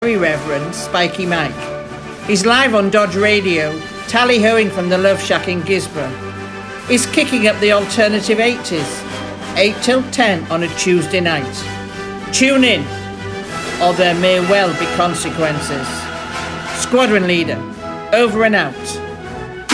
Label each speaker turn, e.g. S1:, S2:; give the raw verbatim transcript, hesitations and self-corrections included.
S1: Very Reverend Spiky Mike. He's live on Dodge Radio, tally-hoing from the Love Shack in Gisborough. He's kicking up the alternative eighties, eight till ten on a Tuesday night. Tune in, or there may well be consequences. Squadron Leader, over and out.